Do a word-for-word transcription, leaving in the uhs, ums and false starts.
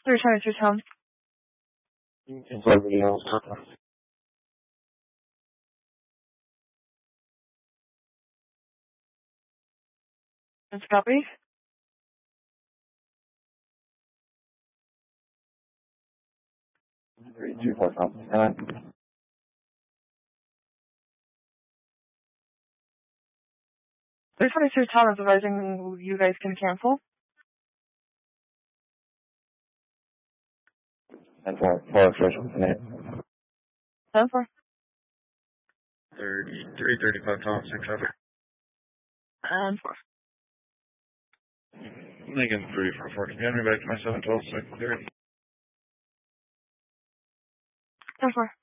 three twenty-two Tom. It's everybody else. That's a copy. three two four Tom. Uh, three twenty-two Tom is advising you guys can cancel. and four, four officials in it. ten four. thirty-three thirty-five Tom, six hundred. And four. Lincoln three four four. Can you hand me back to my seven twelve six thirty? ten four.